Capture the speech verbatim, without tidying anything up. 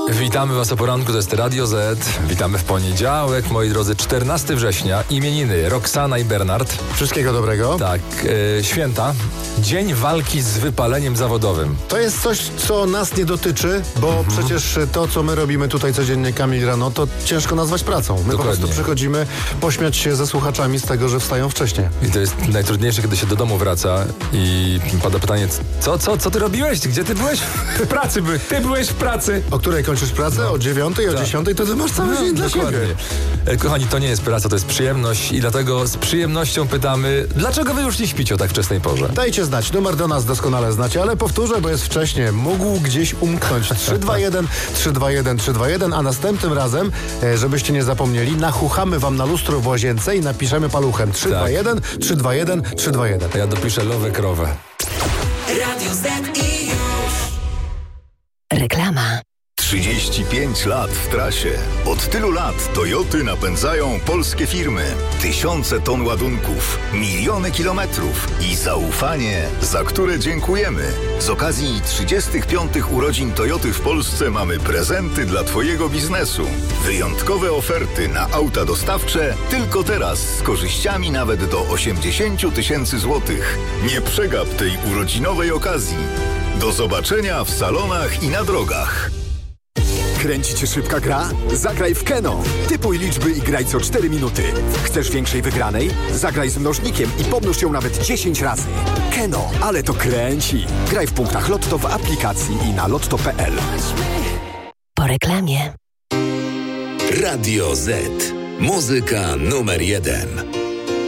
Witamy Was o poranku, to jest Radio Z. Witamy w poniedziałek, moi drodzy, czternastego września. Imieniny Roxana i Bernard. Wszystkiego dobrego. Tak, e, święta. Dzień walki z wypaleniem zawodowym. To jest coś, co nas nie dotyczy, bo mhm. przecież to, co my robimy tutaj codziennie, Kamil, rano, to ciężko nazwać pracą. My Dokładnie. po prostu przychodzimy pośmiać się ze słuchaczami z tego, że wstają wcześniej. I to jest najtrudniejsze, kiedy się do domu wraca i pada pytanie, co, co, co ty robiłeś? Gdzie ty byłeś? W pracy by. Ty byłeś w pracy. O której kończysz pracę? No. O dziewiątej, o tak. dziesiątej? To ty masz cały no, dzień dla dokładnie. siebie. Kochani, to nie jest praca, to jest przyjemność i dlatego z przyjemnością pytamy, dlaczego wy już nie śpicie o tak wczesnej porze? Dajcie znać, numer do nas doskonale znacie, ale powtórzę, bo jest wcześnie. Mógł gdzieś umknąć. trzy dwa jeden, trzy dwa jeden, trzy dwa jeden, a następnym razem, żebyście nie zapomnieli, nachuchamy wam na lustro w łazience i napiszemy paluchem trzy dwa jeden, trzy dwa jeden, trzy dwa jeden. A ja dopiszę lowę krowę. Radio Z i już. Reklama. trzydzieści pięć lat w trasie. Od tylu lat Toyoty napędzają polskie firmy. Tysiące ton ładunków, miliony kilometrów i zaufanie, za które dziękujemy. Z okazji trzydziestych piątych urodzin Toyoty w Polsce mamy prezenty dla Twojego biznesu. Wyjątkowe oferty na auta dostawcze tylko teraz z korzyściami nawet do osiemdziesiąt tysięcy złotych. Nie przegap tej urodzinowej okazji. Do zobaczenia w salonach i na drogach. Kręci cię szybka gra? Zagraj w Keno. Typuj liczby i graj co cztery minuty. Chcesz większej wygranej? Zagraj z mnożnikiem i pomnóż ją nawet dziesięć razy. Keno, ale to kręci. Graj w punktach Lotto w aplikacji i na lotto kropka p l. Po reklamie. Radio Z. Muzyka numer jeden.